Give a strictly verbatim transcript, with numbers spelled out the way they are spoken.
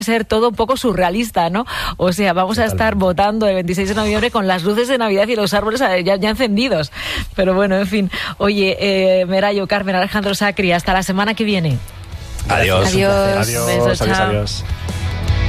ser todo un poco surrealista, ¿no? O sea, vamos a estar votando el veintiséis de noviembre con las luces de Navidad y los árboles ya, ya encendidos. Pero bueno, en fin. Oye, eh, Merayo, Carmen, Alejandro Sacri, hasta la semana que viene. Adiós. Adiós. Adiós. Besos, Adiós, chao. adiós.